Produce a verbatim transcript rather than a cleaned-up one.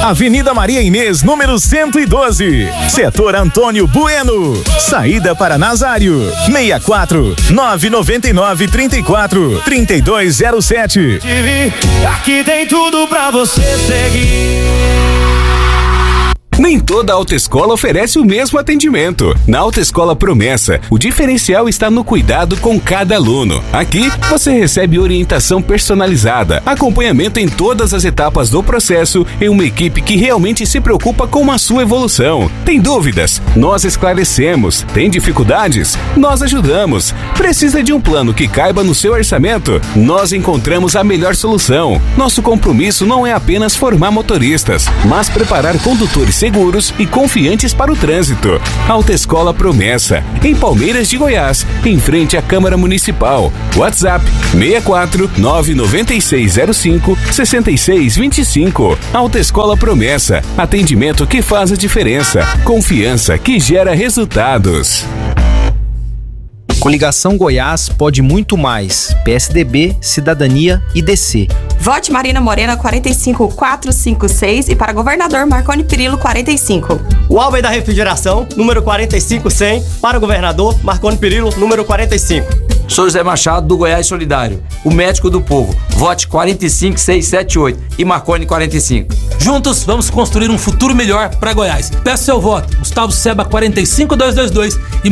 Avenida Maria Inês, número cento e doze, Setor Antônio Bueno, saída para Nazário, seis quatro nove nove nove, três quatro, três dois zero sete. Aqui tem tudo pra você seguir. Nem toda autoescola oferece o mesmo atendimento. Na Autoescola Promessa, o diferencial está no cuidado com cada aluno. Aqui, você recebe orientação personalizada, acompanhamento em todas as etapas do processo e uma equipe que realmente se preocupa com a sua evolução. Tem dúvidas? Nós esclarecemos. Tem dificuldades? Nós ajudamos. Precisa de um plano que caiba no seu orçamento? Nós encontramos a melhor solução. Nosso compromisso não é apenas formar motoristas, mas preparar condutores seguros e confiantes para o trânsito. Autoescola Promessa, em Palmeiras de Goiás, em frente à Câmara Municipal. WhatsApp seis quatro nove nove seis zero cinco seis seis dois cinco. Autoescola Promessa, atendimento que faz a diferença. Confiança que gera resultados. Coligação Goiás pode muito mais. P S D B, Cidadania e D C. Vote Marina Morena quarenta e cinco quatrocentos e cinquenta e seis e para governador Marconi Perillo quarenta e cinco. O Albay da Refrigeração, número quarenta e cinco cem, para governador Marconi Perillo, número quarenta e cinco. Sou José Machado, do Goiás Solidário, o médico do povo. Vote quarenta e cinco seiscentos e setenta e oito e Marconi quarenta e cinco. Juntos vamos construir um futuro melhor para Goiás. Peço seu voto. Gustavo Seba quarenta e cinco dois dois dois e